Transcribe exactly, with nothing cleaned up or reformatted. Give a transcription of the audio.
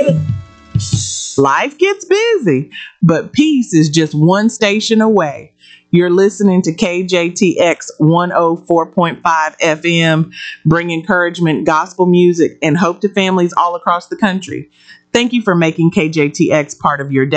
Life gets busy, but peace is just one station away. You're listening to K J T X one oh four point five F M, bring encouragement, gospel music, and hope to families all across the country. Thank you for making K J T X part of your day.